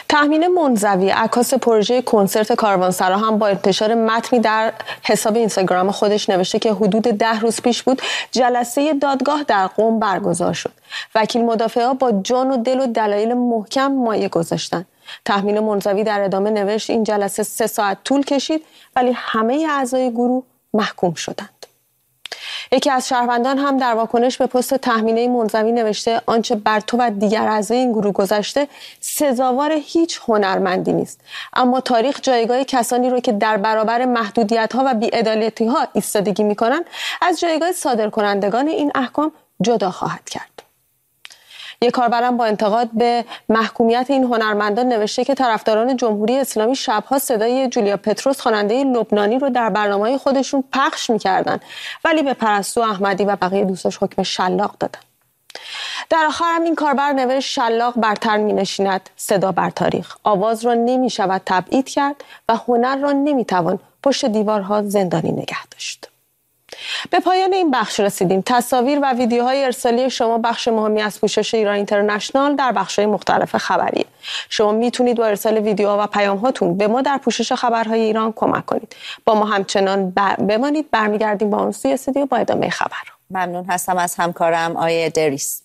تهمینه منزوی عکاس پروژه کنسرت کاروانسرا هم با انتشار متنی در حساب اینستاگرام خودش نوشته که حدود 10 روز پیش بود جلسه دادگاه در قم برگزار شد. وکیل مدافعا با جان و دل و دلایل محکم مایه گذاشتند. تهمینه منزوی در ادامه نوشت این جلسه 3 ساعت طول کشید ولی همه اعضای گروه محکوم شدند. یکی از شهروندان هم در واکنش به پست تهمینه منزوی نوشته آنچه بر تو و دیگر اعضای این گروه گذشته سزاوار هیچ هنرمندی نیست، اما تاریخ جایگاه کسانی رو که در برابر محدودیت‌ها و بی‌عدالتی‌ها ایستادگی می‌کنند از جایگاه صادرکنندگان این احکام جدا خواهد کرد. یک کاربرم با انتقاد به محکومیت این هنرمندان نوشته که طرفداران جمهوری اسلامی شبها صدای جولیا پتروس خواننده لبنانی رو در برنامه‌های خودشون پخش می‌کردند ولی به پرستو احمدی و بقیه دوستاش حکم شلاق دادن. در آخر هم این کاربر نوشت شلاق برتر می‌نشیند صدا بر تاریخ، آواز را نمی‌شود تبعید کرد و هنر را نمی‌توان پشت دیوارها زندانی نگه داشت. به پایان این بخش رسیدیم. تصاویر و ویدیوهای ارسالی شما بخش مهمی از پوشش ایران اینترنشنال در بخش‌های مختلف خبری. شما میتونید با ارسال ویدیوها و پیام‌هاتون به ما در پوشش خبرهای ایران کمک کنید. با ما همچنان بمانید. برمیگردیم با اون سوی استودیو با ادامه خبر. ممنون هستم از همکارم آیه دریس.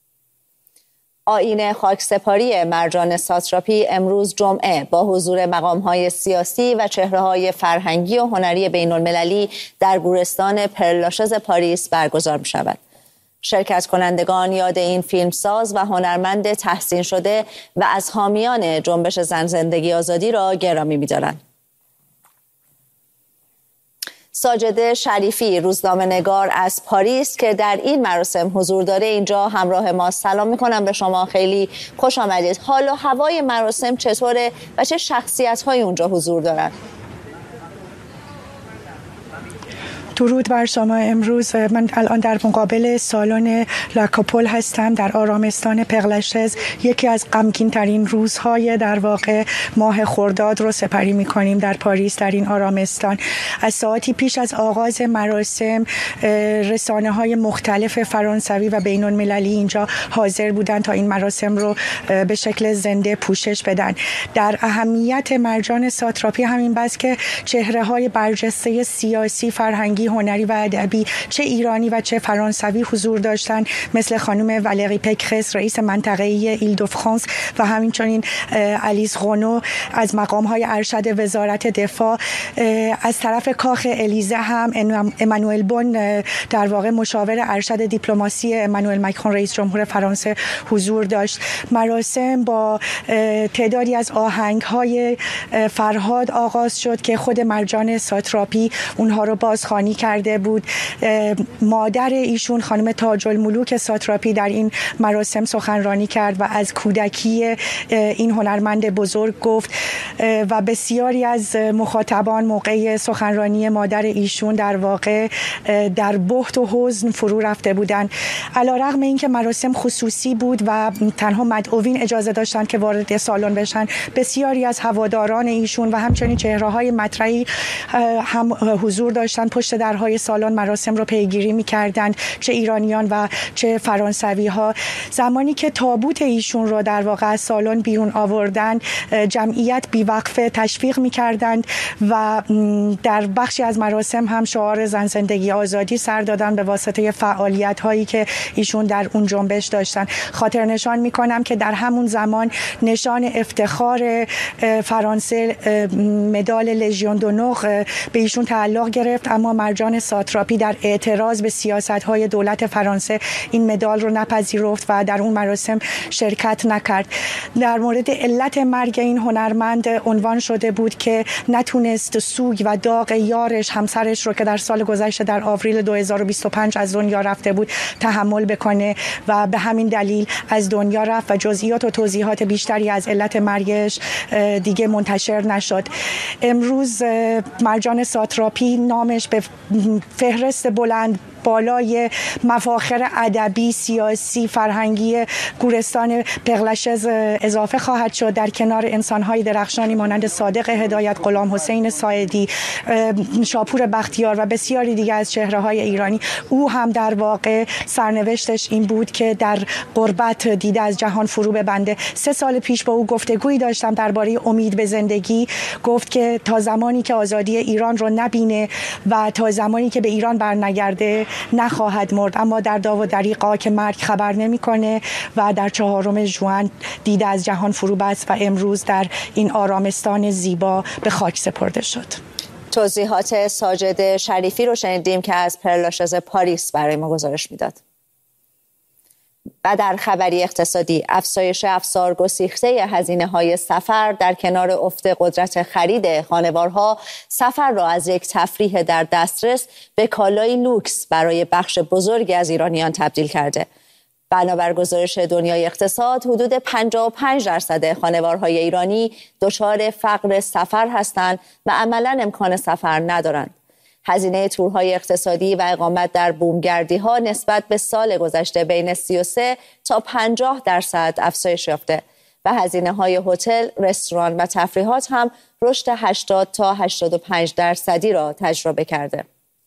آیین خاکسپاری مرجان ساتراپی امروز جمعه با حضور مقام‌های سیاسی و چهره‌های فرهنگی و هنری بین‌المللی در گورستان پرلاشز پاریس برگزار می‌شود. شرکت کنندگان یاد این فیلمساز و هنرمند تحسین شده و از حامیان جنبش زن زندگی آزادی را گرامی می‌دارند. ساجده شریفی روزنامه‌نگار از پاریس که در این مراسم حضور داره اینجا همراه ما. سلام میکنم به شما، خیلی خوش آمدید. حال و هوای مراسم چطوره و چه شخصیت‌هایی اونجا حضور دارن؟ درود بر شما. امروز من الان در مقابل سالن لاکاپول هستم در آرامستان پرلاشز. یکی از غمگین ترین روزهای در واقع ماه خرداد رو سپری می‌کنیم در پاریس در این آرامستان. از ساعتی پیش از آغاز مراسم رسانه‌های مختلف فرانسوی و بین‌المللی اینجا حاضر بودند تا این مراسم رو به شکل زنده پوشش بدن. در اهمیت مرجان ساتراپی همین بس که چهره‌های برجسته سیاسی، فرهنگی، هنری و ادبی چه ایرانی و چه فرانسوی حضور داشتن، مثل خانم والری پکرس رئیس منطقه‌ای ایل دو فرانس و همینچنین آلیس رونو از مقام‌های ارشد وزارت دفاع. از طرف کاخ الیزه هم امانوئل بون در واقع مشاور ارشد دیپلماسی امانوئل ماکرون رئیس جمهور فرانسه حضور داشت. مراسم با تعدادی از آهنگ‌های فرهاد آغاز شد که خود مرجان ساتراپی اونها رو بازخوانی کرده بود. مادر ایشون خانم تاج الملوک ساتراپی در این مراسم سخنرانی کرد و از کودکی این هنرمند بزرگ گفت و بسیاری از مخاطبان موقع سخنرانی مادر ایشون در واقع در بهت و حزن فرو رفته بودند. علیرغم اینکه مراسم خصوصی بود و تنها مدعوین اجازه داشتند که وارد سالن بشن، بسیاری از هواداران ایشون و همچنین چهره‌های مطرحی هم حضور داشتند پشت درهای سالن مراسم رو پیگیری می‌کردند، چه ایرانیان و چه فرانسوی‌ها. زمانی که تابوت ایشون رو در واقع از سالن بیرون آوردن، جمعیت بیوقفه تشویق می‌کردند و در بخشی از مراسم هم شعار زن زندگی آزادی سر دادن به واسطه فعالیت‌هایی که ایشون در اون جنبش داشتن. خاطر نشان می‌کنم که در همون زمان نشان افتخار فرانسه مدال لژیون دونور به ایشون تعلق گرفت، اما مرجان ساتراپی در اعتراض به سیاست‌های دولت فرانسه این مدال رو نپذیرفت و در اون مراسم شرکت نکرد. در مورد علت مرگ این هنرمند عنوان شده بود که نتونست سوگ و داغ یارش، همسرش رو که در سال گذشته در آوریل 2025 از دنیا رفته بود تحمل بکنه و به همین دلیل از دنیا رفت و جزئیات و توضیحات بیشتری از علت مرگش دیگه منتشر نشد. امروز مرجان ساتراپی نامش به فهرست بلند بالای مفاخر ادبی، سیاسی، فرهنگی گورستان پغلشز اضافه خواهد شد، در کنار انسان‌های درخشانی مانند صادق هدایت، غلام حسین ساعدی، شاپور بختیار و بسیاری دیگر از چهره‌های ایرانی. او هم در واقع سرنوشتش این بود که در غربت دیده از جهان فرو ببنده. 3 سال پیش با او گفتگویی داشتم درباره امید به زندگی. گفت که تا زمانی که آزادی ایران رو نبینه و تا زمانی که به ایران برنگرده نخواهد مرد، اما در داو و دریغا که مرگ خبر نمی‌کنه و در 4 ژوئن دیده از جهان فرو بست و امروز در این آرامستان زیبا به خاک سپرده شد. توضیحات ساجد شریفی رو شنیدیم که از پرلاشز پاریس برای ما گزارش میداد. و در خبری اقتصادی، افزایش افزار گسیخته هزینه‌های سفر در کنار افت قدرت خرید خانوارها سفر را از یک تفریح در دسترس به کالای لوکس برای بخش بزرگی از ایرانیان تبدیل کرده. بنابر گزارش دنیای اقتصاد، حدود 55% خانوارهای ایرانی دچار فقر سفر هستند و عملاً امکان سفر ندارند. هزینه تورهای اقتصادی و اقامت در بومگردی‌ها نسبت به سال گذشته بین 33 تا 50% افزایش یافته و هزینه‌های هتل، رستوران و تفریحات هم رشد 80 تا 85% را تجربه کرده.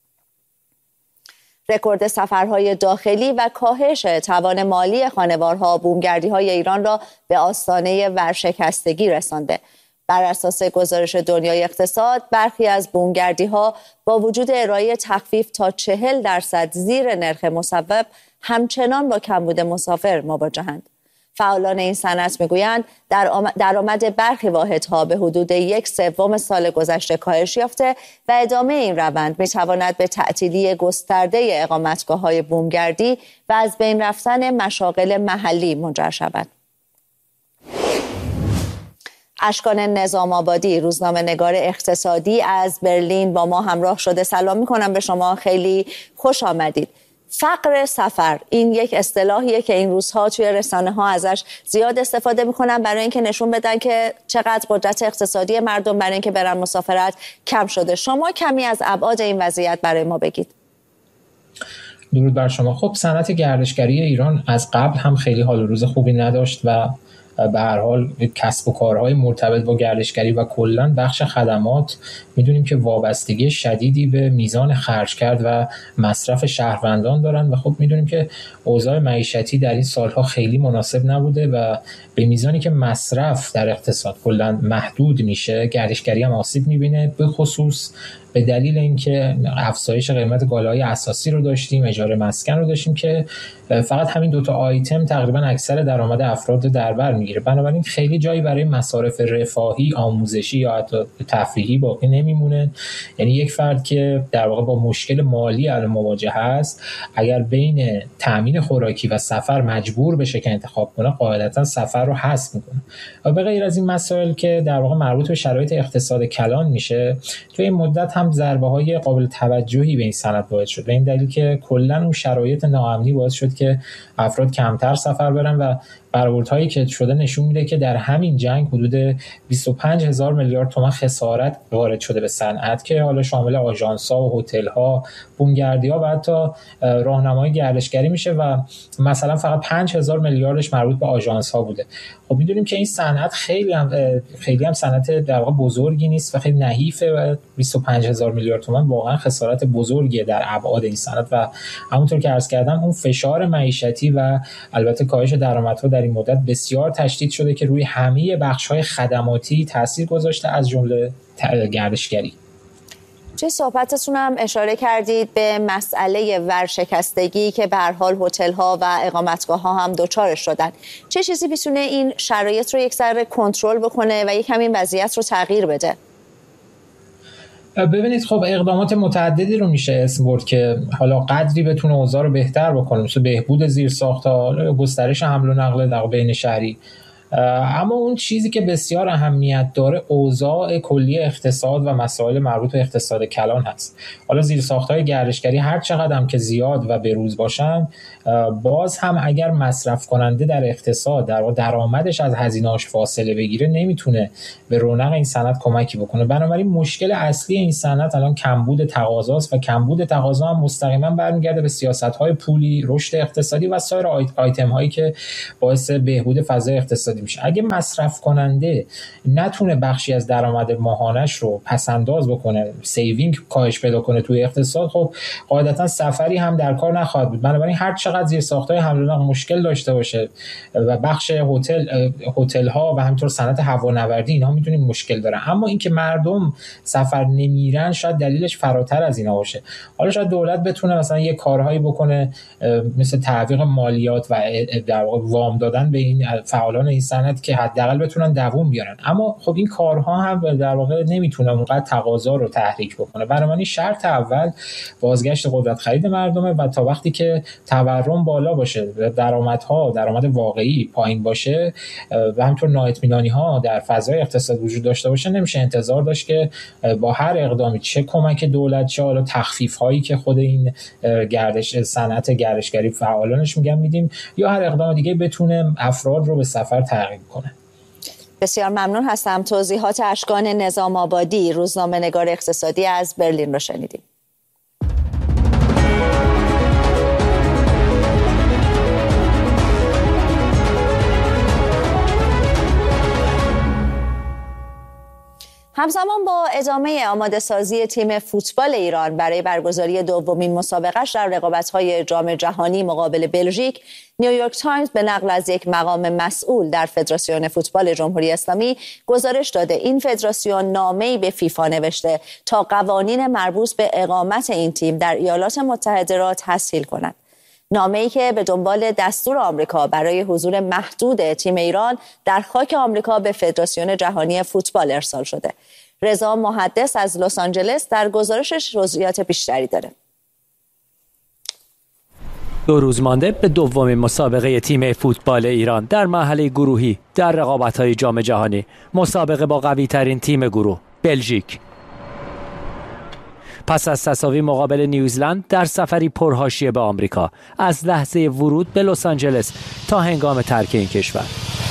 رکورد سفرهای داخلی و کاهش توان مالی خانوارها بومگردی‌های ایران را به آستانه ورشکستگی رسانده. بر اساس گزارش دنیای اقتصاد، برخی از بومگردی‌ها با وجود ارائه تخفیف تا 40% زیر نرخ مصوب همچنان با کمبود مسافر مواجهند. فعالان این صنعت میگویند درآمد برخی واحدها به حدود 1/3 سال گذشته کاهش یافته و ادامه این روند میتواند به تعطیلی گسترده اقامتگاه‌های بومگردی و از بین رفتن مشاغل محلی منجر شود. اشکان نظام آبادی، روزنامه‌نگار اقتصادی از برلین با ما همراه شده. سلام میکنم به شما، خیلی خوش آمدید. فقر سفر، این یک اصطلاحیه که این روزها توی رسانه‌ها ازش زیاد استفاده میکنن برای اینکه نشون بدن که چقدر قدرت اقتصادی مردم برای اینکه برن مسافرت کم شده. شما کمی از ابعاد این وضعیت برای ما بگید. درود بر شما. خب صنعت گردشگری ایران از قبل هم خیلی حال و روز خوبی نداشت و به هر حال کسب و کارهای مرتبط با گردشگری و کلاً بخش خدمات میدونیم که وابستگی شدیدی به میزان خرج کرد و مصرف شهروندان دارن و خب میدونیم که اوضاع معیشتی در این سالها خیلی مناسب نبوده و به میزانی که مصرف در اقتصاد کلاً محدود میشه، گردشگری هم آسیب میبینه، به خصوص به دلیل اینکه افزایش قیمت کالاهای اساسی رو داشتیم، اجاره مسکن رو داشتیم که فقط همین 2 آیتم تقریبا اکثر درآمد افراد در بر میگیره. بنابراین خیلی جایی برای مصارف رفاهی، آموزشی یا حتی تفریحی باقی نمیمونه. یعنی یک فرد که در واقع با مشکل مالی الان مواجه هست، اگر بین تامین خوراکی و سفر مجبور بشه که انتخاب کنه، قاعدتا سفر رو حذف میکنه. و به غیر از این مسائل که در واقع مربوط به شرایط اقتصاد کلان میشه، توی این مدت هم ضربه‌های قابل توجهی به این صنعت وارد شد. به این دلیل که کلا اون شرایط ناامنی باعث شد که افراد کمتر سفر برن و برآوردهایی که شده نشون میده که در همین جنگ حدود 25,000 میلیارد تومان خسارت وارد شده به صنعت که حالا شامل آژانس‌ها و هتل‌ها، بومگردی‌ها و حتی راهنمای گردشگری میشه و مثلا فقط 5,000 میلیاردش مربوط به آژانس‌ها بوده. خب میدونیم که این صنعت خیلی هم صنعت در واقع بزرگی نیست و خیلی نحیفه و 25,000 میلیارد تومان واقعا خسارت بزرگیه در ابعاد این صنعت و همونطور که عرض کردم اون فشار معیشتی و البته کاهش درآمدها در این مدت بسیار تشدید شده که روی همه بخش‌های خدماتی تاثیر گذاشته از جمله گردشگری. چه صحبتتون هم اشاره کردید به مسئله ورشکستگی که به هر حال هتل‌ها و اقامتگاه‌ها هم دچارش شدن. چه چیزی میتونه این شرایط رو یک ذره کنترل بکنه و یک همین وضعیت رو تغییر بده؟ ببینید خب اقدامات متعددی رو میشه اسم برد که حالا قدری بتونه اوضاع رو بهتر بکنه، مثل بهبود زیرساخت‌ها یا گسترش حمل و نقل در بین شهری. اما اون چیزی که بسیار اهمیت داره اوضاع کلی اقتصاد و مسائل مربوط به اقتصاد کلان هست. حالا زیرساخت‌های گردشگری هر چقدر هم که زیاد و بروز باشن، باز هم اگر مصرف کننده در اقتصاد در درآمدش از هزینه‌اش فاصله بگیره نمیتونه به رونق این صنعت کمکی بکنه. بنابراین مشکل اصلی این صنعت الان کمبود تقاضاست و کمبود تقاضا هم مستقیما برمیگرده به سیاست‌های پولی، رشد اقتصادی و سایر آیتم‌هایی که باعث بهبود فضای اقتصادی میشه. اگه مصرف کننده نتونه بخشی از درآمد ماهانش رو پس‌انداز بکنه، سیوینگ کاهش پیدا کنه توی اقتصاد، خب قاعدتا سفری هم در کار نخواهد بود. بنابراین هر چقدر زیرساخت‌های حمل و نقل مشکل داشته باشه و بخش هتل‌ها و همینطور صنعت هوانوردی اینها میتونیم مشکل داره، اما اینکه مردم سفر نمیرن شاید دلیلش فراتر از اینا باشه. حالا شاید دولت بتونه مثلا یه کارهایی بکنه مثل تعویق مالیات و در واقع وام دادن به این فعالان این صنعت که حداقل بتونن دووم بیارن، اما خب این کارها هم در واقع نمیتونه اونقدر تقاضا رو تحریک بکنه. بنابراین شرط اول بازگشت قدرت خرید مردمه و تا وقتی که تورم بالا باشه، درآمد واقعی پایین باشه و همینطور نااطمینانی‌ها در فضای اقتصاد وجود داشته باشه، نمیشه انتظار داشت که با هر اقدامی، چه کمک دولت چه حالا تخفیف‌هایی که خود این صنعت گردشگری فعالانش میدیم یا هر اقدام دیگه بتونه افراد رو به سفر ترغیب کنه. بسیار ممنون هستم. توضیحات اشکان نظام آبادی، روزنامه‌نگار اقتصادی از برلین رو شنیدیم. همزمان با ادامه آماده سازی تیم فوتبال ایران برای برگزاری دومین مسابقه‌اش در رقابت‌های جام جهانی مقابل بلژیک، نیویورک تایمز به نقل از یک مقام مسئول در فدراسیون فوتبال جمهوری اسلامی گزارش داده این فدراسیون نامه‌ای به فیفا نوشته تا قوانین مربوط به اقامت این تیم در ایالات متحده را تسهیل کند. نامه‌ای که به دنبال دستور آمریکا برای حضور محدود تیم ایران در خاک آمریکا به فدراسیون جهانی فوتبال ارسال شده. رضا محدث از لس آنجلس در گزارشش جزئیات بیشتری داره. 2 روز مانده به دومین مسابقه تیم فوتبال ایران در مرحله گروهی در رقابت‌های جام جهانی، مسابقه با قوی‌ترین تیم گروه بلژیک. پس از تساوی مقابل نیوزلند در سفری پرحاشیه به آمریکا، از لحظه ورود به لس آنجلس تا هنگام ترک این کشور.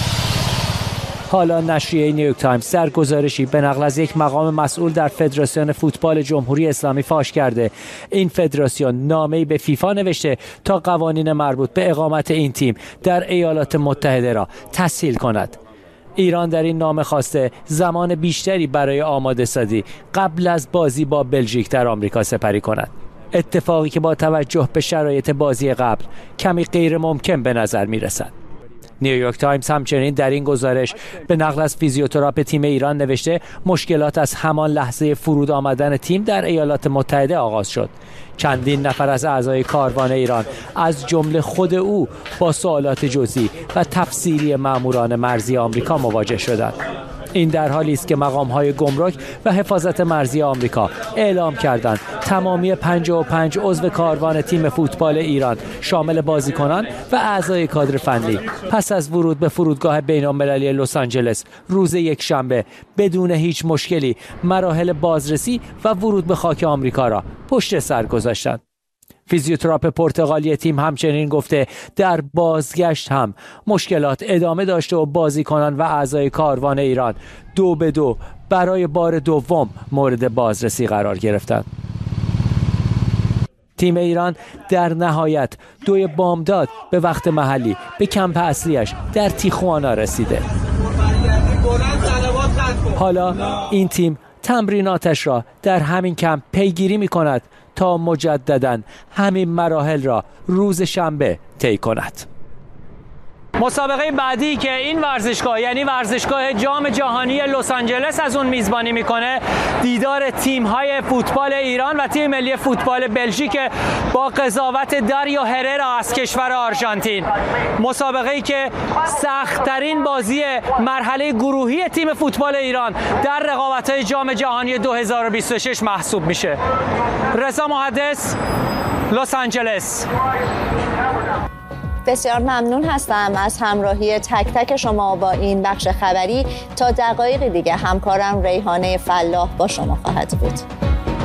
حالا نشریه نیویورک تایمز در گزارشی به نقل از یک مقام مسئول در فدراسیون فوتبال جمهوری اسلامی فاش کرده این فدراسیون نامه‌ای به فیفا نوشته تا قوانین مربوط به اقامت این تیم در ایالات متحده را تسهیل کند. ایران در این نامه خواسته زمان بیشتری برای آماده سازی قبل از بازی با بلژیک در آمریکا سپری کند. اتفاقی که با توجه به شرایط بازی قبل کمی غیر ممکن به نظر می رسد. نیویورک تایمز همچنین در این گزارش به نقل از فیزیوتراپ تیم ایران نوشته مشکلات از همان لحظه فرود آمدن تیم در ایالات متحده آغاز شد. چندین نفر از اعضای کاروان ایران از جمله خود او با سوالات جزئی و تفصیلی ماموران مرزی آمریکا مواجه شدند. این در حالی است که مقام‌های گمرک و حفاظت مرزی آمریکا اعلام کردند تمامی 55 عضو کاروان تیم فوتبال ایران شامل بازیکنان و اعضای کادر فنی پس از ورود به فرودگاه بین‌المللی لس آنجلس روز یکشنبه بدون هیچ مشکلی مراحل بازرسی و ورود به خاک آمریکا را پشت سر گذاشتند. فیزیوتراپ پرتغالی تیم همچنین گفته در بازگشت هم مشکلات ادامه داشته و بازیکنان و اعضای کاروان ایران 2-2 برای بار دوم مورد بازرسی قرار گرفتند. تیم ایران در نهایت 2 بامداد به وقت محلی به کمپ اصلیش در تیخوانا رسیده. حالا این تیم تمریناتش را در همین کمپ پیگیری می کند تا مجدداً همین مراحل را روز شنبه طی کند. مسابقه بعدی که این ورزشگاه یعنی ورزشگاه جام جهانی لس آنجلس از اون میزبانی میکنه دیدار تیم‌های فوتبال ایران و تیم ملی فوتبال بلژیک با قضاوت داریو هررا از کشور آرژانتین. مسابقه‌ای که سخت‌ترین بازی مرحله گروهی تیم فوتبال ایران در رقابت‌های جام جهانی 2026 محسوب میشه. رضا محدث، لس آنجلس. بسیار ممنون هستم از همراهی تک تک شما با این بخش خبری. تا دقایق دیگه همکارم ریحانه فلاح با شما خواهد بود.